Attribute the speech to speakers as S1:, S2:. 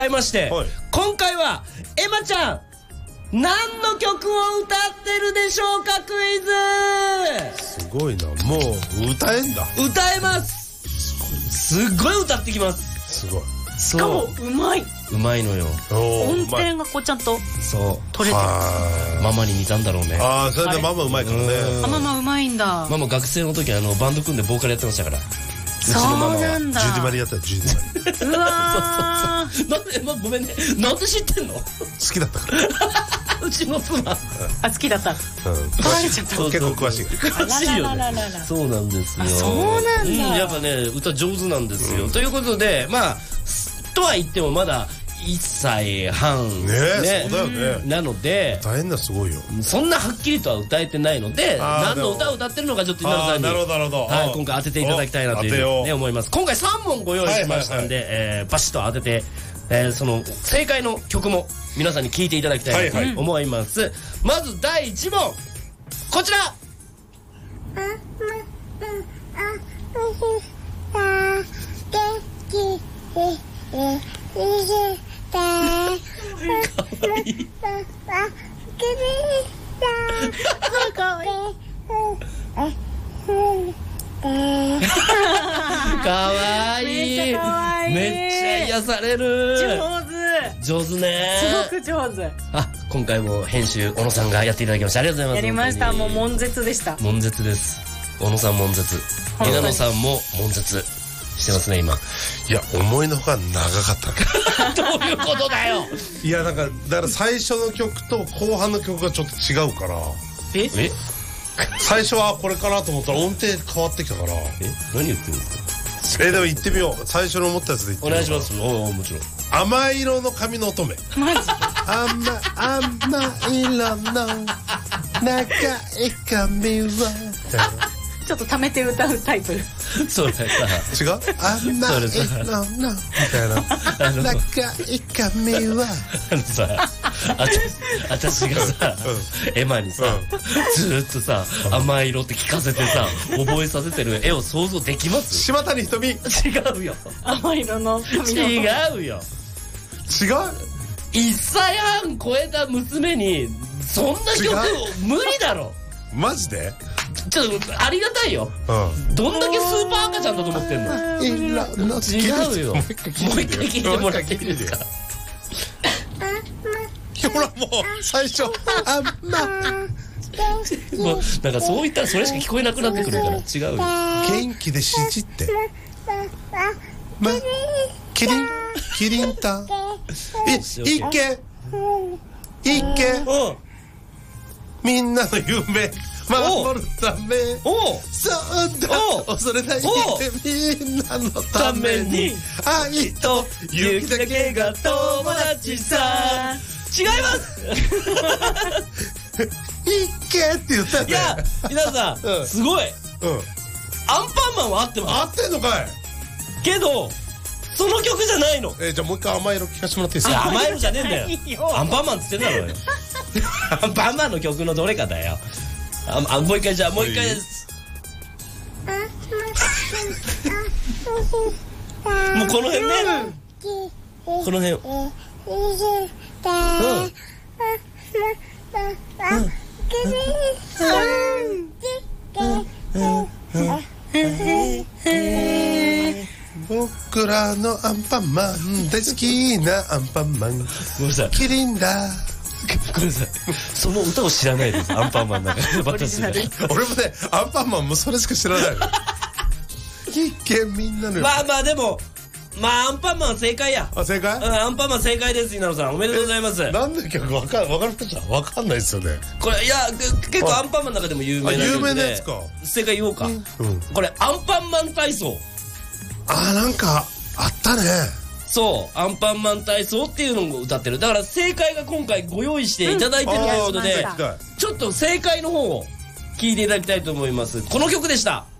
S1: いまして、はい、今回はエマちゃん何の曲を歌ってるでしょうかクイズ。
S2: すごいな、もう歌えんだ。
S1: 歌えます。すっごい歌ってきます。
S2: すごい。
S3: しかもうまい。
S1: うまいのよ。
S3: 音程がこうちゃんと取れてる。
S1: ママに似たんだろうね。
S2: ああ、それでママうまいからね。
S3: ママうまいんだ。
S1: ママ学生の時バンド組んでボーカルやってましたから。
S3: そうなんだ。
S2: ジュディマリやったらジュディマリ。
S3: うわ
S1: ー。なんで、ごめんね。なんで知ってんの？好
S2: きだったから。
S1: うちの妻。
S3: 好きだった。
S2: 取られちゃった。結構詳しい。
S1: 詳しいよね。そうなんですよ。
S3: そうなんだ。
S1: やっぱね、歌上手なんですよ。ということで、まあ、とは言ってもまだ、1歳半
S2: ね、そうだよね。
S1: なので
S2: 大変だ、すごいよ。
S1: そんなはっきりとは歌えてないので、何の歌を歌ってるのかちょっと稲田さんに今回当てていただきたいなというふうに思います。今回3問ご用意しましたんで、バシッと当てて、その正解の曲も皆さんに聴いていただきたいなと思います。まず第1問、こちら。かわいい。かわいい。めっちゃ癒される。上手ね。
S3: すごく上手。
S1: 今回も編集小野さんがやっていただきました。ありがとうございます。
S3: やりました。もう悶絶でした。
S1: 悶絶です。小野さん悶絶。稲野さんも悶絶してますね今。
S2: いや、思いのほか長かった。
S1: どういうことだよ。
S2: いや、だから最初の曲と後半の曲がちょっと違うから。最初はこれかなと思ったら音程変わってきたから。
S1: 何言ってるんですか。
S2: でも言ってみよう。最初の思ったやつで言ってみよう。
S1: お願いします。もちろん。
S2: 甘い色の髪の乙女。
S3: マジ。
S2: 甘い色の長い髪は。
S3: ちょっと溜めて歌うタイトル。
S1: それさ。
S2: 違う？甘い色のみたいな。長い髪は。
S1: さ、私がさ、エマにさ、ずっとさ、甘い色って聞かせてさ、覚えさせてる絵を想像できます？
S2: 島谷ひとみ。違
S3: うよ。甘い色の髪の。
S1: 違うよ。
S2: 違う
S1: ？1歳半超えた娘に、そんな曲無理だろ。
S2: マジで？
S1: ちょっとありがたいよ。どんだけスーパー赤ちゃんだと思ってんの？違うよ。もう一回聞いてもらっていいですか？
S2: ほらもう最初
S1: もうなんかそう言ったらそれしか聞こえなくなってくるから違うよ。
S2: 元気で信じてキリンタいけみんなの夢守るためそうだ恐れないでみんなのために愛と勇気だけが友達さ。
S1: 違います
S2: いけって言ったよね。
S1: いや皆さんすごい。アンパンマンは合ってます。
S2: 合ってんのかい。
S1: けどその曲じゃないの。
S2: じゃあもう一回甘い色聞かせてもらっていいですか？
S1: 甘い色じゃねえんだよ。アンパンマンっつってんだろうよ。アンパンマンの曲のどれかだよ。もう一回じゃあもう一回です。もうこの辺ね。この辺。
S2: 僕らのアンパンマン大好きなアンパンマンキリンだ。
S1: ごめんなさい。その歌を知らないです。アンパンマンなんか私が。
S2: 俺もね、アンパンマンもそれしか知らない。一見みんなの。
S1: まあでも、アンパンマン正解や。
S2: 正解？
S1: アンパンマン正解です、稲野さん。おめでとうございます。
S2: 何の曲わかる人じゃわかんないですよね。
S1: これ、いや、結構アンパンマンの中でも有名な曲で。
S2: 有名なやつか。
S1: 正解言おうか。これ、アンパンマン体操。
S2: なんか、あったね。
S1: そう、アンパンマン体操っていうのを歌ってる。だから正解が今回ご用意していただいてるということで、ちょっと正解の方を聞いていただきたいと思います。この曲でした。